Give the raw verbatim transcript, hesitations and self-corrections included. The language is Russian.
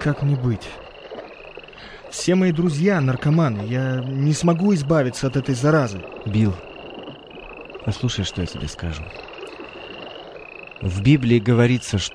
как мне быть? Все мои друзья наркоманы. Я не смогу избавиться от этой заразы. Билл, послушай, что я тебе скажу. В Библии говорится, что